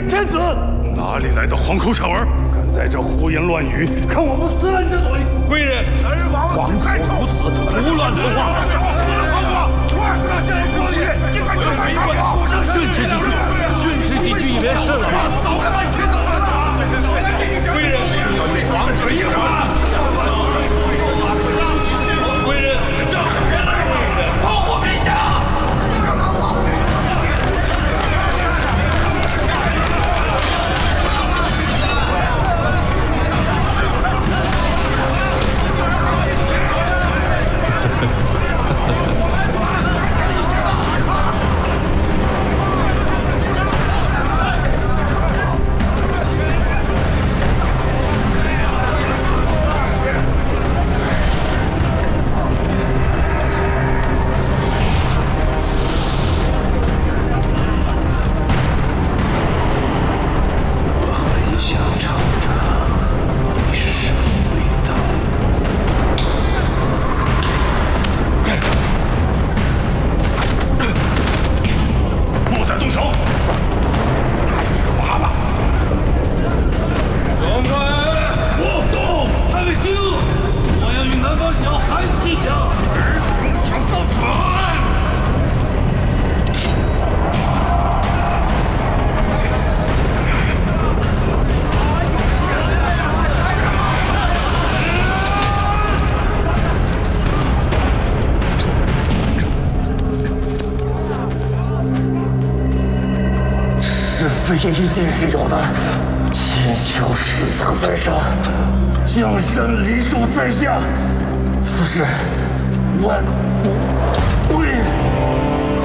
人天子！ 哪里来的黄口小儿， 敢在这胡言乱语，看我不撕了你的嘴！ 贵人， 皇土如此，胡乱说话！训斥几句，也是了。 贵人，皇子一说。贵人，保护陛下！ 也一定是有的。千秋史册在上，江山梨树在下，此事万古归。